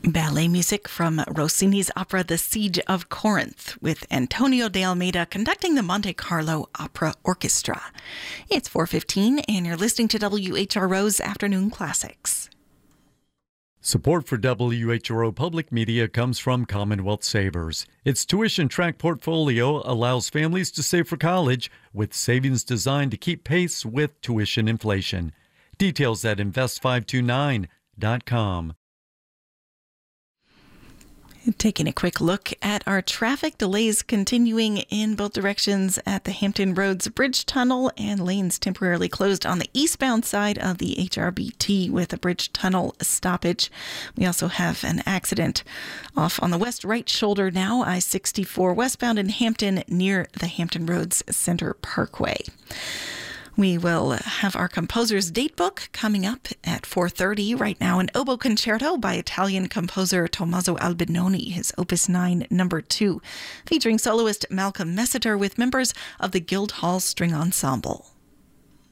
Ballet music from Rossini's opera The Siege of Corinth, with Antonio de Almeida conducting the Monte Carlo Opera Orchestra. It's 4:15 and you're listening to WHRO's Afternoon Classics. Support for WHRO Public Media comes from Commonwealth Savers. Its tuition track portfolio allows families to save for college with savings designed to keep pace with tuition inflation. Details at invest529.com. Taking a quick look at our traffic, delays continuing in both directions at the Hampton Roads Bridge Tunnel, and lanes temporarily closed on the eastbound side of the HRBT with a bridge tunnel stoppage. We also have an accident off on the west right shoulder now, I-64 westbound in Hampton near the Hampton Roads Center Parkway. We will have our composer's date book coming up at 4:30. Right now, an oboe concerto by Italian composer Tommaso Albinoni, his Opus 9, No. 2, featuring soloist Malcolm Messiter with members of the Guildhall String Ensemble.